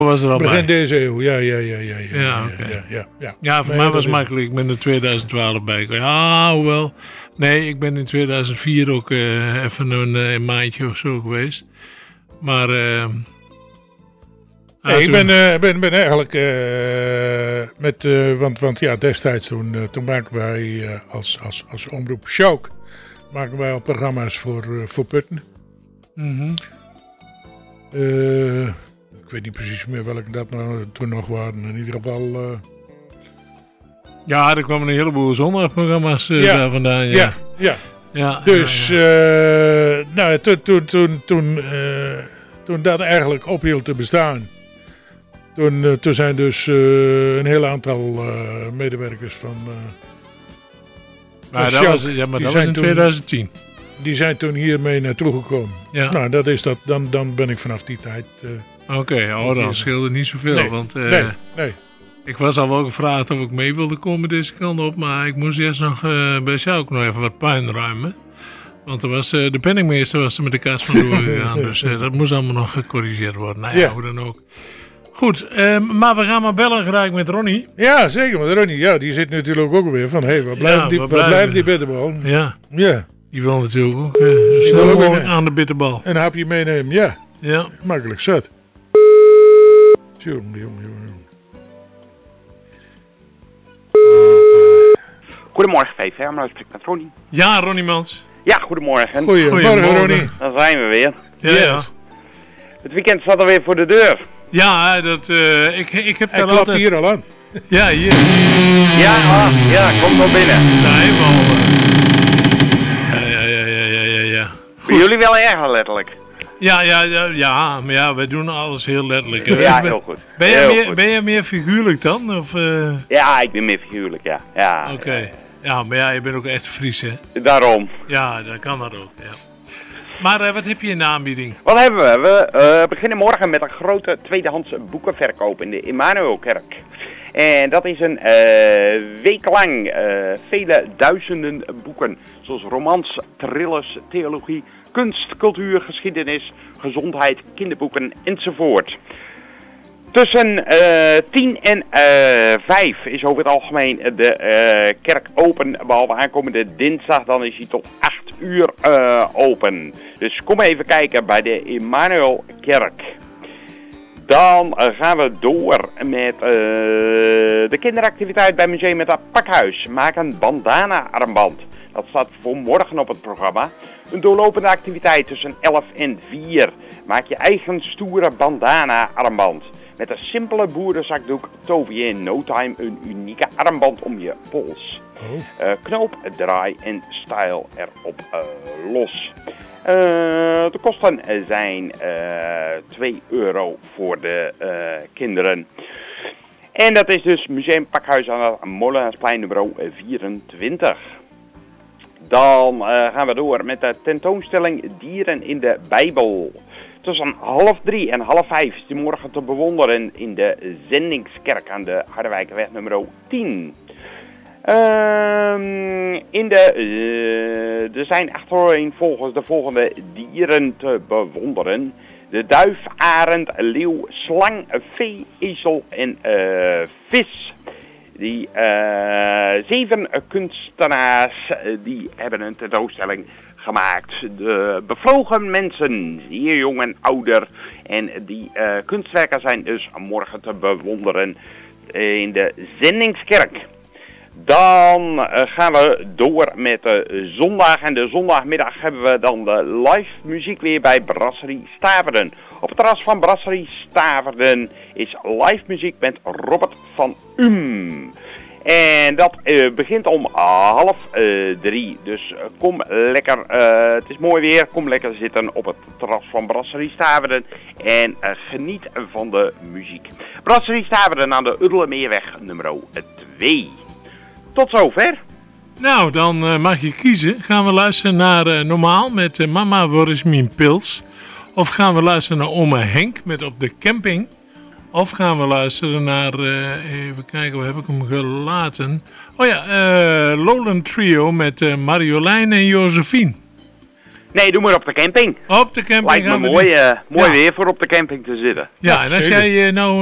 Was er al Begin bij. deze eeuw, ja. Oké. Ja. Ja, voor mij was het makkelijk. Ik ben in 2012 bij. Ja, hoewel. Nee, ik ben in 2004 ook even een maandje of zo geweest. Maar... Nee, ik ben eigenlijk met... want ja, destijds toen maakten wij als omroep Shock... maken wij al programma's voor Putten. Mhm. Ik weet niet precies meer welke dat nou toen nog waren. In ieder geval... Ja, er kwamen een heleboel zondagprogramma's daar vandaan. Ja. Dus nou, toen dat eigenlijk ophield te bestaan... Toen zijn dus een heel aantal medewerkers van Maar Shock, dat was in 2010. Die zijn toen hiermee naartoe gekomen. Ja. Nou, dat is dat. Dan ben ik vanaf die tijd... Oké, dan scheelde niet zoveel. Nee, want nee. ik was al wel gevraagd of ik mee wilde komen deze kant op. Maar ik moest eerst nog bij Sjouk nog even wat puin ruimen. Want de penningmeester was er met de kast vandoor gegaan. Dus dat moest allemaal nog gecorrigeerd worden. Nou ja, hoe dan ook. Goed, maar we gaan maar bellen gelijk met Ronnie. Ja, zeker. Maar Ronnie, ja, die zit natuurlijk ook weer van... Hé, waar blijft die bitterbal? Ja. Ja. Die wil natuurlijk ook snel mogelijk aan de bitterbal. Een hapje meenemen, ja. Makkelijk zat. Jongen. Goedemorgen, VV. Maar ik spreek met Ronnie. Ja, Ronnie Mans. Ja, goedemorgen. Goedemorgen, Ronnie. Dan zijn we weer. Ja. Het weekend staat alweer voor de deur. Ja, ik heb Hij daar klapt altijd... hier al aan. Ja, hier. Ja, kom wel binnen. Nee, helemaal. Ja. Voor jullie wel erg letterlijk. Ja, maar ja, wij doen alles heel letterlijk. Hè. Ja, heel goed. Ben jij meer figuurlijk dan? Of, Ja, ik ben meer figuurlijk, ja. Oké. Ja, maar ja, je bent ook echt Fries, hè? Daarom. Ja, dat kan dat ook, ja. Maar wat heb je in de aanbieding? Wat hebben we? We beginnen morgen met een grote tweedehands boekenverkoop in de Immanuelkerk. En dat is een week lang vele duizenden boeken. Zoals romans, thrillers, theologie, kunst, cultuur, geschiedenis, gezondheid, kinderboeken enzovoort. Tussen 10 en 5 is over het algemeen de kerk open. Behalve aankomende dinsdag, dan is hij tot 8 uur open. Dus kom even kijken bij de Immanuelkerk. Dan gaan we door met de kinderactiviteit bij Museum met het Pakhuis. Maak een bandana-armband. Dat staat voor morgen op het programma. Een doorlopende activiteit tussen 11 en 4. Maak je eigen stoere bandana-armband. Met een simpele boerenzakdoek tover je in no time een unieke armband om je pols. Knoop, draai en stijl erop los. De kosten zijn €2 voor de kinderen. En dat is dus Museum Pakhuis aan het Molenaarsplein nummer 24. Dan gaan we door met de tentoonstelling Dieren in de Bijbel. Tussen 2:30 en 4:30 is die morgen te bewonderen in de Zendingskerk aan de Harderwijkerweg nummer 10. Er zijn achtereenvolgens de volgende dieren te bewonderen. De duif, arend, leeuw, slang, vee, ezel en vis. Die 7 kunstenaars die hebben een tentoonstelling gemaakt. De bevlogen mensen, zeer jong en ouder. En die kunstwerken zijn dus morgen te bewonderen in de Zendingskerk. Dan gaan we door met de zondag. En de zondagmiddag hebben we dan de live muziek weer bij Brasserie Staverden. Op het terras van Brasserie Staverden is live muziek met Robert van En dat begint om 2:30. Dus kom lekker, het is mooi weer, kom lekker zitten op het terras van Brasserie Staverden. En geniet van de muziek. Brasserie Staverden aan de Uddelermeerweg nummer 2. Tot zover. Nou, dan mag je kiezen. Gaan we luisteren naar Normaal met Mama, waar is mijn pils? Of gaan we luisteren naar Ome Henk met Op de Camping? Of gaan we luisteren naar, even kijken, waar heb ik hem gelaten? Oh ja, Lowland Trio met Marjolein en Josephine. Nee, doe maar op de camping. Op de camping Lijkt me gaan we mooi, die- mooi Ja. weer voor op de camping te zitten. Ja, Ja, en als zeker. jij nou